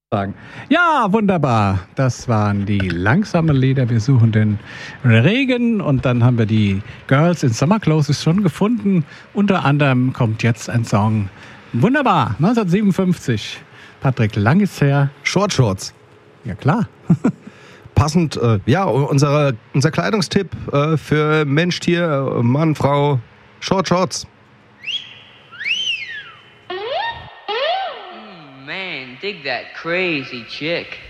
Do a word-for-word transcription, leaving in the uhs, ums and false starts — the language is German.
sagen. Ja, wunderbar. Das waren die langsamen Lieder. Wir suchen den Regen und dann haben wir die Girls in Summer Clothes schon gefunden. Unter anderem kommt jetzt ein Song. Wunderbar, neunzehnhundertsiebenundfünfzig. Patrick, lang ist her. Short Shorts. Ja, klar. Passend, äh, ja, unsere, unser Kleidungstipp äh, für Mensch, Tier, Mann, Frau. Short Shorts. Man, dig that crazy chick.